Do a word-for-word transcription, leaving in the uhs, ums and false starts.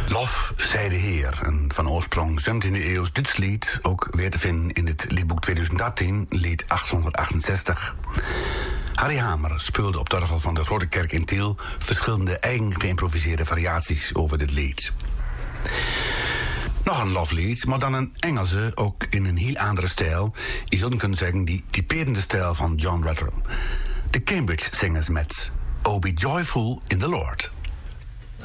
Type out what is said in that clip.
Lof, zei de Heer, een van oorsprong zeventiende eeuws Duits lied, ook weer te vinden in het liedboek tweeduizend dertien, lied achthonderdachtenzestig. Harry Hamer speelde op de orgel van de Grote Kerk in Tiel verschillende eigen geïmproviseerde variaties over dit lied. Nog een loflied, maar dan een Engelse, ook in een heel andere stijl. Je zult kunnen zeggen die typerende stijl van John Rutter. De Cambridge Singers met Oh Be Joyful in the Lord.